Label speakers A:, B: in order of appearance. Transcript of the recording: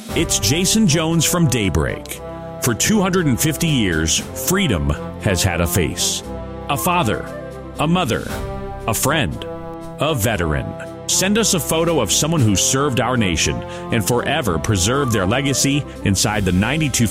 A: It's Jason Jones from Daybreak. For 250 years, freedom has had a face. A father, a mother, a friend, a veteran. Send us a photo of someone who served our nation and forever preserved their legacy inside the 92